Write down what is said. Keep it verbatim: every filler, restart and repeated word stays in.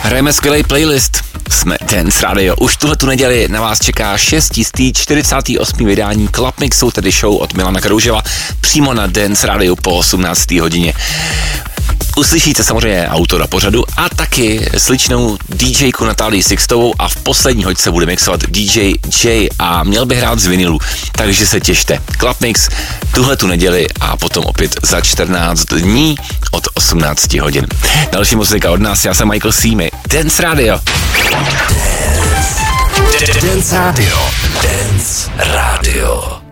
Hrajeme skvělý playlist. Jsme Dance Radio. Už tuhle tu neděli na vás čeká šestistý čtyřicátý osmý vydání Club Mixu, tedy show od Milana Kroužela, přímo na Dance Radio po osmnácté hodině. Uslyšíte samozřejmě autora pořadu a taky sličnou DJku Natálii Sixtovou a v poslední hoďce bude mixovat D J J a měl by hrát z vinilu, takže se těšte. Club Mix tuhle tu neděli a potom opět za čtrnáct dní od osmnácti hodin. Další muzika od nás, já jsem Michael Simi. Dance Radio. Dance. Dance Radio. Dance Radio.